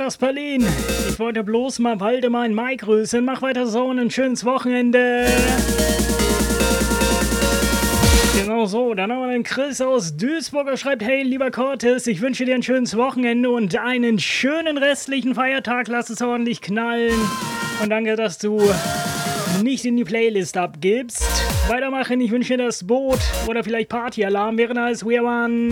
aus Berlin. Ich wollte bloß mal Waldemar und Mike grüßen. Mach weiter so und ein schönes Wochenende. Genau so, dann haben wir den Chris aus Duisburg, er schreibt, hey lieber Cortis, ich wünsche dir ein schönes Wochenende und einen schönen restlichen Feiertag, lass es ordentlich knallen. Und danke, dass du nicht in die Playlist abgibst. Weitermachen, ich wünsche dir das Boot oder vielleicht Partyalarm wäre nice, we are one.